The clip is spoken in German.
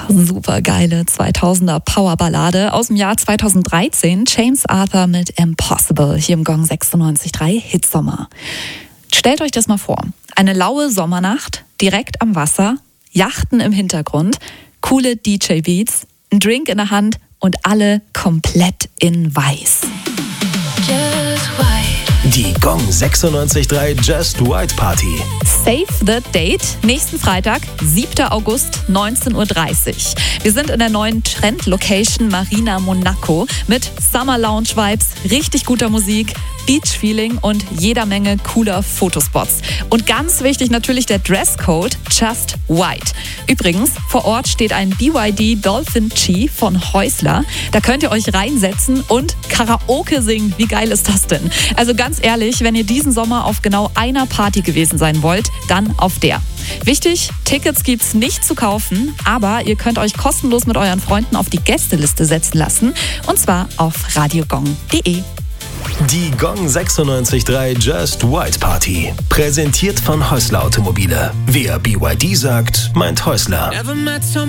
Super geile 2000er Powerballade aus dem Jahr 2013. James Arthur mit Impossible hier im Gong 96.3 Hitsommer. Stellt euch das mal vor. Eine laue Sommernacht, direkt am Wasser, Yachten im Hintergrund, coole DJ-Beats, ein Drink in der Hand und alle komplett in weiß. Die Gong 96.3 Just White Party. Save the Date, nächsten Freitag, 7. August, 19.30 Uhr. Wir sind in der neuen Trend-Location Marina Monaco mit Summer-Lounge-Vibes, richtig guter Musik, Beach-Feeling und jeder Menge cooler Fotospots. Und ganz wichtig natürlich der Dresscode Just White. Übrigens, vor Ort steht ein BYD Dolphin Chi von Häusler. Da könnt ihr euch reinsetzen und Karaoke singen. Wie geil ist das denn? Also ganz ehrlich, wenn ihr diesen Sommer auf genau einer Party gewesen sein wollt, dann auf der. Wichtig, Tickets gibt's nicht zu kaufen, aber ihr könnt euch kostenlos mit euren Freunden auf die Gästeliste setzen lassen. Und zwar auf radiogong.de. Die Gong 96.3 Just White Party. Präsentiert von Häusler Automobile. Wer BYD sagt, meint Häusler.